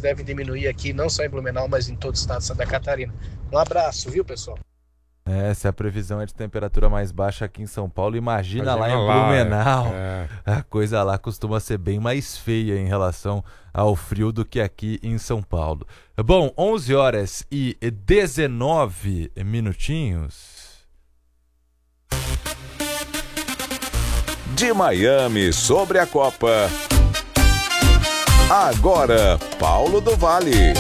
devem diminuir aqui, não só em Blumenau, mas em todo o estado de Santa Catarina. Um abraço, viu, pessoal? Se a previsão é de temperatura mais baixa aqui em São Paulo, imagina lá em Blumenau. A coisa lá costuma ser bem mais feia em relação ao frio do que aqui em São Paulo. Bom, 11 horas e 19 minutinhos. De Miami sobre a Copa. Agora, Paulo do Vale.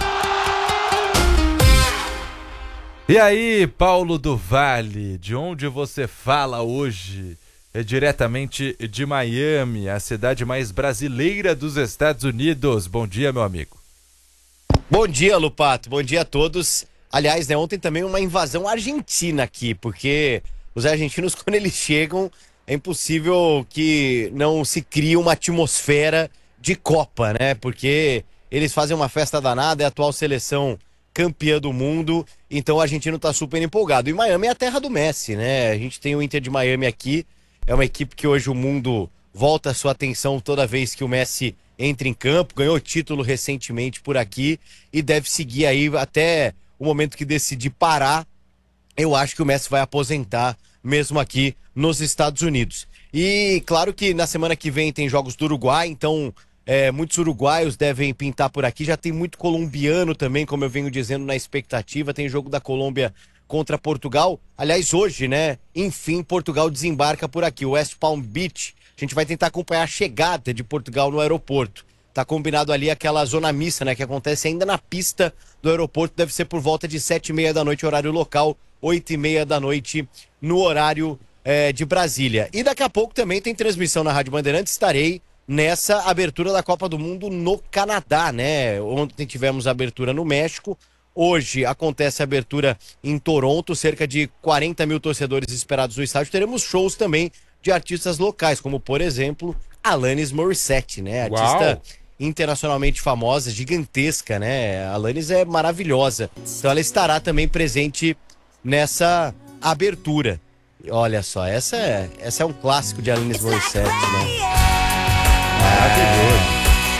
E aí, Paulo do Vale, de onde você fala hoje? É diretamente de Miami, a cidade mais brasileira dos Estados Unidos. Bom dia, meu amigo. Bom dia, Lupato. Bom dia a todos. Aliás, né, ontem também uma invasão argentina aqui, porque os argentinos, quando eles chegam, é impossível que não se crie uma atmosfera de Copa, né? Porque eles fazem uma festa danada, é a atual seleção campeã do mundo, então o argentino tá super empolgado. E Miami é a terra do Messi, né? A gente tem o Inter de Miami aqui, é uma equipe que hoje o mundo volta a sua atenção toda vez que o Messi entra em campo, ganhou título recentemente por aqui e deve seguir aí até o momento que decidir parar. Eu acho que o Messi vai aposentar mesmo aqui nos Estados Unidos. E claro que na semana que vem tem jogos do Uruguai, então muitos uruguaios devem pintar por aqui, já tem muito colombiano também, como eu venho dizendo, na expectativa, tem jogo da Colômbia contra Portugal, aliás hoje, né, enfim, Portugal desembarca por aqui, o West Palm Beach, a gente vai tentar acompanhar a chegada de Portugal no aeroporto, tá combinado ali aquela zona mista, né, que acontece ainda na pista do aeroporto, deve ser por volta de 7h30 da noite, horário local, 8h30 da noite no horário de Brasília. E daqui a pouco também tem transmissão na Rádio Bandeirantes, estarei nessa abertura da Copa do Mundo no Canadá, né? Ontem tivemos a abertura no México, hoje acontece a abertura em Toronto, cerca de 40 mil torcedores esperados no estádio. Teremos shows também de artistas locais, como por exemplo, Alanis Morissette, né? Artista internacionalmente famosa, gigantesca, né? A Alanis é maravilhosa, então ela estará também presente nessa abertura. Olha só, essa é um clássico de Alanis Morissette, né? Maravilhoso.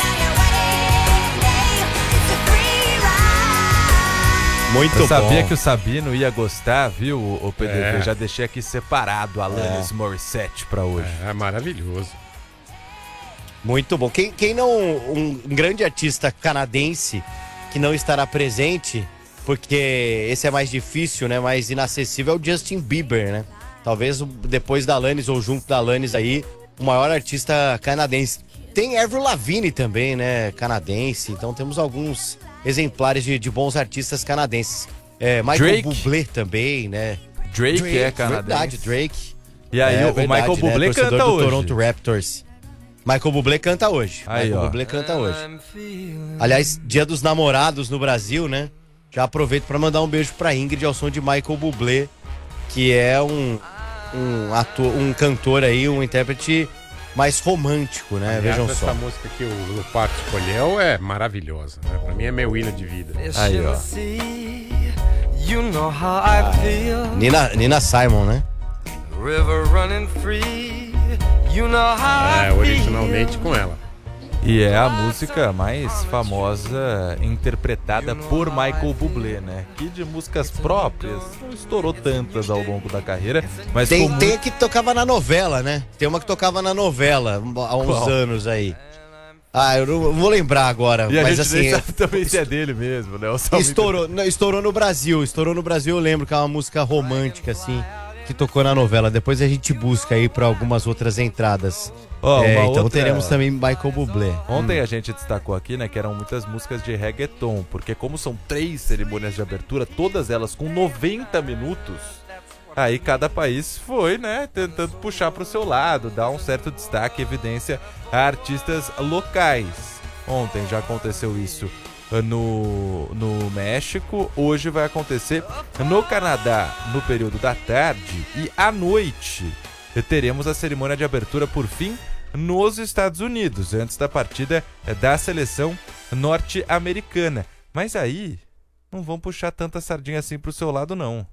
Muito bom. Eu sabia que o Sabino ia gostar, viu, o PDV? Já deixei aqui separado a Alanis Morissette pra hoje. É maravilhoso. Muito bom. Quem não... Um grande artista canadense que não estará presente, porque esse é mais difícil, né? Mais inacessível, é o Justin Bieber, né? Talvez depois da Alanis ou junto da Alanis aí, o maior artista canadense. Tem Avril Lavigne também, né? Canadense. Então temos alguns exemplares de bons artistas canadenses. Michael Bublé também, né? Drake é canadense. Verdade, Drake. E aí o Michael Bublé, né? Canta hoje. Toronto Raptors. Michael Bublé canta hoje. Aí, Michael Bublé canta hoje. Aliás, Dia dos Namorados no Brasil, né? Já aproveito para mandar um beijo pra Ingrid ao som de Michael Bublé, que é um cantor aí, um intérprete mais romântico, né? Aliás, vejam só. Essa música que o Lupato escolheu é maravilhosa, né? Pra mim é meu hino de vida. Aí, ó. Nina Simon, né? Originalmente com ela. E é a música mais famosa interpretada por Michael Bublé, né? Que de músicas próprias não estourou tantas ao longo da carreira, mas tem a que tocava na novela, né? Tem uma que tocava na novela há uns anos aí. Eu não vou lembrar agora. E a mas gente assim, nem sabe também se é dele mesmo, né? Estourou no Brasil. Estourou no Brasil, eu lembro que é uma música romântica, assim, que tocou na novela. Depois a gente busca aí pra algumas outras entradas. Então teremos também Michael Bublé. Ontem a gente destacou aqui, né, que eram muitas músicas de reggaeton, porque como são 3 cerimônias de abertura, todas elas com 90 minutos, aí cada país foi, né, tentando puxar pro seu lado, dar um certo destaque, evidência a artistas locais. Ontem já aconteceu isso no México, hoje vai acontecer no Canadá no período da tarde e à noite teremos a cerimônia de abertura por fim nos Estados Unidos, antes da partida da seleção norte-americana. Mas aí não vão puxar tanta sardinha assim pro seu lado, não.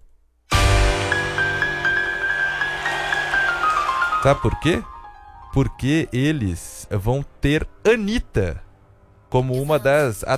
Sabe por quê? Porque eles vão ter Anitta como uma das